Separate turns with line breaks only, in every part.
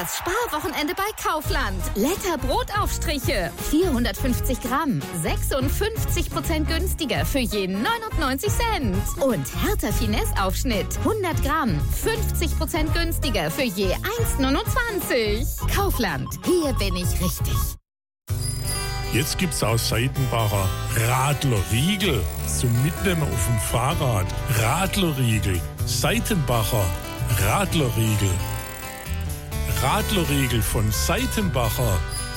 Das Sparwochenende bei Kaufland. Lecker Brotaufstriche. 450 Gramm. 56% günstiger für je 99 Cent. Und Hertha Finesse Aufschnitt. 100 Gramm. 50% günstiger für je 1,29. Kaufland. Hier bin ich richtig.
Jetzt gibt's aus Seitenbacher Radlerriegel zum Mitnehmen auf dem Fahrrad. Radlerriegel. Seitenbacher Radlerriegel. Radlerriegel von Seitenbacher.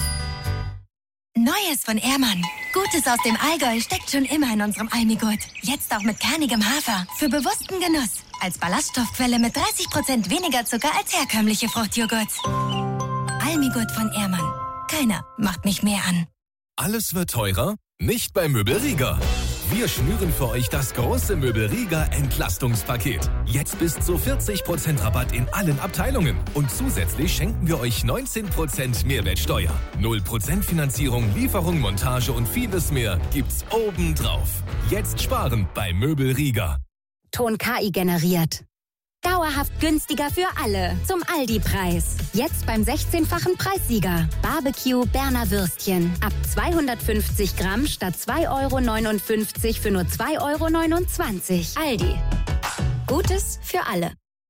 Neues von Ehrmann. Gutes aus dem Allgäu steckt schon immer in unserem Almigurt. Jetzt auch mit kernigem Hafer. Für bewussten Genuss. Als Ballaststoffquelle mit 30% weniger Zucker als herkömmliche Fruchtjoghurts. Almigurt von Ehrmann. Keiner macht mich mehr an.
Alles wird teurer? Nicht bei Möbel Rieger. Wir schnüren für euch das große Möbel Rieger Entlastungspaket. Jetzt bis zu 40% Rabatt in allen Abteilungen. Und zusätzlich schenken wir euch 19% Mehrwertsteuer. 0% Finanzierung, Lieferung, Montage und vieles mehr gibt's obendrauf. Jetzt sparen bei Möbel Rieger.
Ton KI generiert. Dauerhaft günstiger für alle. Zum Aldi-Preis. Jetzt beim 16-fachen Preissieger. Barbecue Berner Würstchen. Ab 250 Gramm statt 2,59 € für nur 2,29 €. Aldi. Gutes für alle.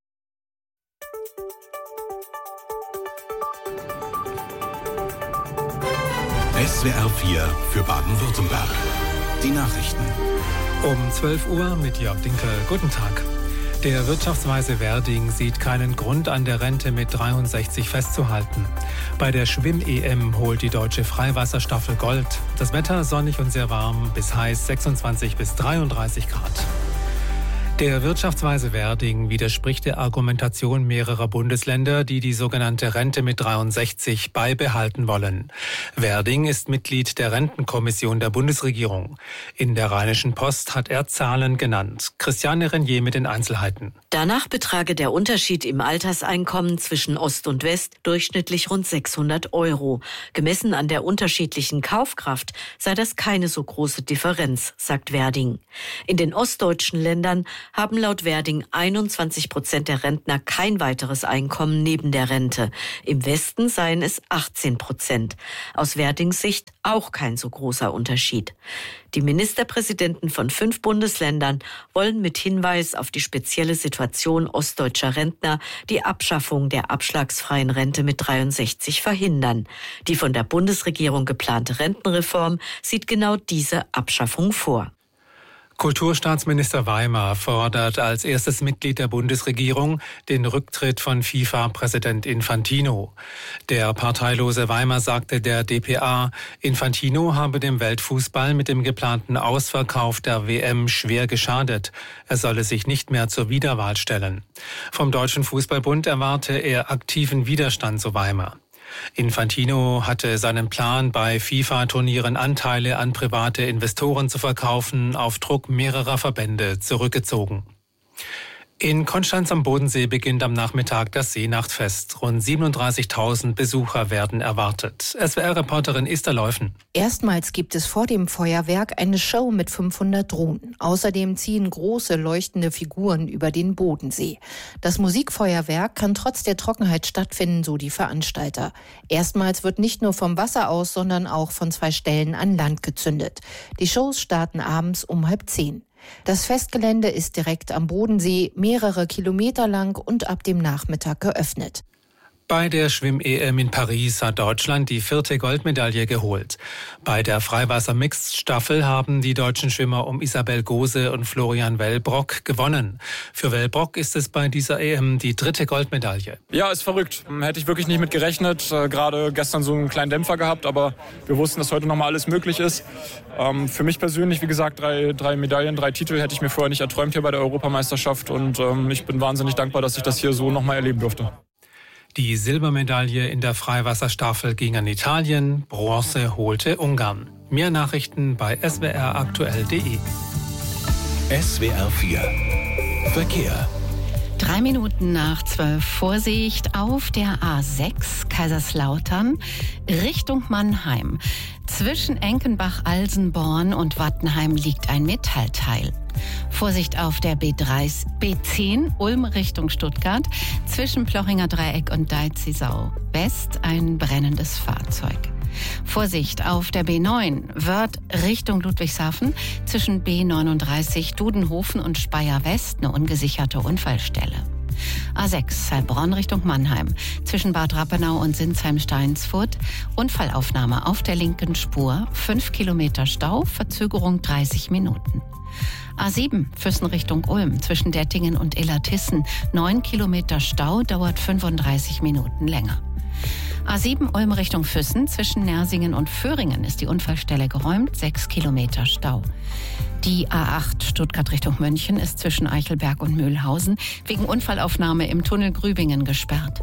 SWR 4 für Baden-Württemberg. Die Nachrichten.
Um 12 Uhr mit Jörg Dinkel. Guten Tag. Der Wirtschaftsweise Werding sieht keinen Grund, an der Rente mit 63 festzuhalten. Bei der Schwimm-EM holt die deutsche Freiwasserstaffel Gold. Das Wetter sonnig und sehr warm, bis heiß 26 bis 33 Grad. Der Wirtschaftsweise Werding widerspricht der Argumentation mehrerer Bundesländer, die die sogenannte Rente mit 63 beibehalten wollen. Werding ist Mitglied der Rentenkommission der Bundesregierung. In der Rheinischen Post hat er Zahlen genannt. Christiane Renier mit den Einzelheiten.
Danach betrage der Unterschied im Alterseinkommen zwischen Ost und West durchschnittlich rund 600 €. Gemessen an der unterschiedlichen Kaufkraft sei das keine so große Differenz, sagt Werding. In den ostdeutschen Ländern haben laut Werding 21% der Rentner kein weiteres Einkommen neben der Rente. Im Westen seien es 18%. Aus Werdings Sicht auch kein so großer Unterschied. Die Ministerpräsidenten von 5 Bundesländern wollen mit Hinweis auf die spezielle Situation ostdeutscher Rentner die Abschaffung der abschlagsfreien Rente mit 63 verhindern. Die von der Bundesregierung geplante Rentenreform sieht genau diese Abschaffung vor.
Kulturstaatsminister Weimer fordert als erstes Mitglied der Bundesregierung den Rücktritt von FIFA-Präsident Infantino. Der parteilose Weimer sagte der dpa, Infantino habe dem Weltfußball mit dem geplanten Ausverkauf der WM schwer geschadet. Er solle sich nicht mehr zur Wiederwahl stellen. Vom Deutschen Fußballbund erwarte er aktiven Widerstand, so Weimer. Infantino hatte seinen Plan, bei FIFA-Turnieren Anteile an private Investoren zu verkaufen, auf Druck mehrerer Verbände zurückgezogen. In Konstanz am Bodensee beginnt am Nachmittag das Seenachtfest. Rund 37.000 Besucher werden erwartet. SWR-Reporterin Esther Leufen.
Erstmals gibt es vor dem Feuerwerk eine Show mit 500 Drohnen. Außerdem ziehen große leuchtende Figuren über den Bodensee. Das Musikfeuerwerk kann trotz der Trockenheit stattfinden, so die Veranstalter. Erstmals wird nicht nur vom Wasser aus, sondern auch von 2 Stellen an Land gezündet. Die Shows starten abends um 9:30. Das Festgelände ist direkt am Bodensee, mehrere Kilometer lang und ab dem Nachmittag geöffnet.
Bei der Schwimm-EM in Paris hat Deutschland die 4. Goldmedaille geholt. Bei der Freiwasser-Mixed-Staffel haben die deutschen Schwimmer um Isabel Gose und Florian Wellbrock gewonnen. Für Wellbrock ist es bei dieser EM die 3. Goldmedaille.
Ja, ist verrückt. Hätte ich wirklich nicht mit gerechnet. Gerade gestern so einen kleinen Dämpfer gehabt, aber wir wussten, dass heute nochmal alles möglich ist. Für mich persönlich, wie gesagt, 3 Medaillen, 3 Titel hätte ich mir vorher nicht erträumt hier bei der Europameisterschaft. Und ich bin wahnsinnig dankbar, dass ich das hier so nochmal erleben durfte.
Die Silbermedaille in der Freiwasserstaffel ging an Italien, Bronze holte Ungarn. Mehr Nachrichten bei swraktuell.de.
SWR 4 Verkehr.
3 Minuten nach 12. Vorsicht auf der A6 Kaiserslautern Richtung Mannheim. Zwischen Enkenbach-Alsenborn und Wattenheim liegt ein Metallteil. Vorsicht auf der B10 Ulm Richtung Stuttgart. Zwischen Plochinger Dreieck und Deizisau West ein brennendes Fahrzeug. Vorsicht auf der B9 Wörth Richtung Ludwigshafen. Zwischen B39 Dudenhofen und Speyer West eine ungesicherte Unfallstelle. A6 Heilbronn Richtung Mannheim. Zwischen Bad Rappenau und Sinsheim-Steinsfurt. Unfallaufnahme auf der linken Spur. 5 Kilometer Stau, Verzögerung 30 Minuten. A7 Füssen Richtung Ulm. Zwischen Dettingen und Illertissen. 9 Kilometer Stau, dauert 35 Minuten länger. A7 Ulm Richtung Füssen. Zwischen Nersingen und Föhringen ist die Unfallstelle geräumt. 6 Kilometer Stau. Die A8 Stuttgart Richtung München ist zwischen Eichelberg und Mühlhausen wegen Unfallaufnahme im Tunnel Grübingen gesperrt.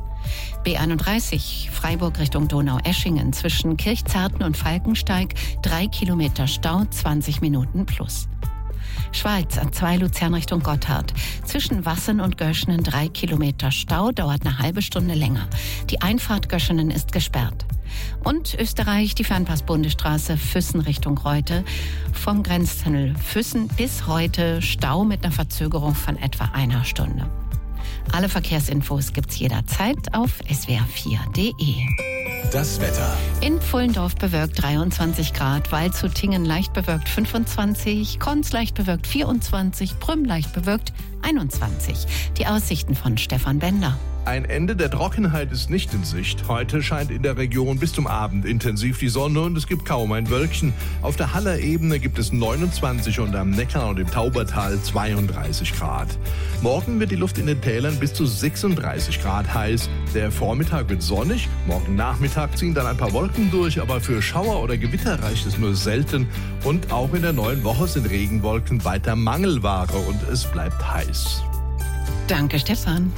B31 Freiburg Richtung Donau-Eschingen zwischen Kirchzarten und Falkensteig 3 Kilometer Stau, 20 Minuten plus. Schweiz A2 Luzern Richtung Gotthard. Zwischen Wassen und Göschenen 3 Kilometer Stau, dauert eine halbe Stunde länger. Die Einfahrt Göschenen ist gesperrt. Und Österreich die Fernpass-Bundesstraße Füssen Richtung Reute. Vom Grenztunnel Füssen bis Reute Stau mit einer Verzögerung von etwa einer Stunde. Alle Verkehrsinfos gibt's jederzeit auf swr4.de.
Das Wetter.
In Pfullendorf bewölkt 23 Grad, Waldshut-Tiengen leicht bewölkt 25, Konz leicht bewölkt 24, Prüm leicht bewölkt 21. Die Aussichten von Stefan Bender.
Ein Ende der Trockenheit ist nicht in Sicht. Heute scheint in der Region bis zum Abend intensiv die Sonne und es gibt kaum ein Wölkchen. Auf der Haller Ebene gibt es 29 und am Neckar und im Taubertal 32 Grad. Morgen wird die Luft in den Tälern bis zu 36 Grad heiß. Der Vormittag wird sonnig, morgen Nachmittag ziehen dann ein paar Wolken durch, aber für Schauer oder Gewitter reicht es nur selten. Und auch in der neuen Woche sind Regenwolken weiter Mangelware und es bleibt heiß.
Danke, Stefan.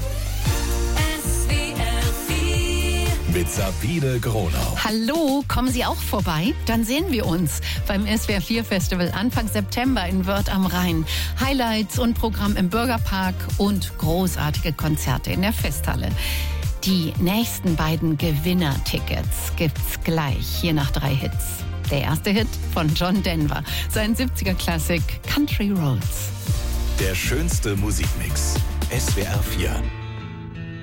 Mit Sabine Gronau.
Hallo, kommen Sie auch vorbei? Dann sehen wir uns beim SWR4 Festival Anfang September in Wörth am Rhein. Highlights und Programm im Bürgerpark und großartige Konzerte in der Festhalle. Die nächsten beiden Gewinnertickets gibt's gleich, hier nach 3 Hits. Der erste Hit von John Denver, sein 70er-Klassik Country Roads.
Der schönste Musikmix. SWR4.